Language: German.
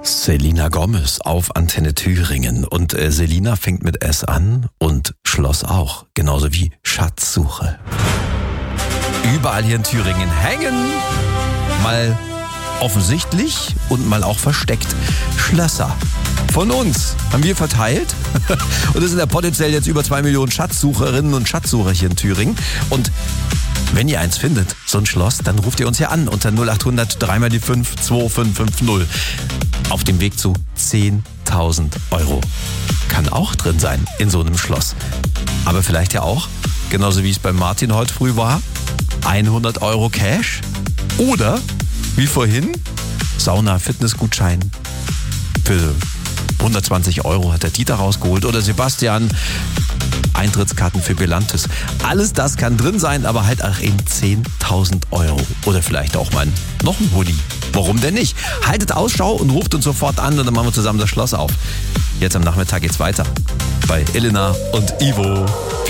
Selena Gomez auf Antenne Thüringen. Und Selina fängt mit S an und Schloss auch. Genauso wie Schatzsuche. Überall hier in Thüringen hängen, mal offensichtlich und mal auch versteckt, Schlösser. Von uns haben wir verteilt. Und es sind ja potenziell jetzt über 2 Millionen Schatzsucherinnen und Schatzsucher hier in Thüringen. Und wenn ihr eins findet, so ein Schloss, dann ruft ihr uns hier an unter 0800 3 mal die 5 2550. Auf dem Weg zu 10.000 Euro. Kann auch drin sein in so einem Schloss. Aber vielleicht ja auch, genauso wie es bei Martin heute früh war, 100 Euro Cash. Oder, wie vorhin, Sauna-Fitnessgutschein für 120 Euro hat der Dieter rausgeholt. Oder Sebastian, Eintrittskarten für Belantes. Alles das kann drin sein, aber halt auch eben 10.000 Euro. Oder vielleicht auch mal noch ein Hoodie. Warum denn nicht? Haltet Ausschau und ruft uns sofort an und dann machen wir zusammen das Schloss auf. Jetzt am Nachmittag geht's weiter bei Elena und Ivo.